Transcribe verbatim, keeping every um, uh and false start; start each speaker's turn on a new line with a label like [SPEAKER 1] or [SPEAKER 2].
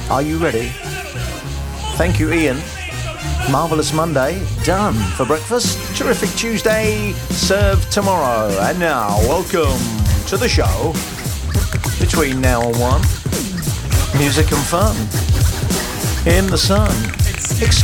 [SPEAKER 1] Are you ready? Thank you, Ian. Marvellous Monday, done for breakfast. Terrific Tuesday, served tomorrow. And now, welcome to the show. Between now and one, music and fun. In the sun.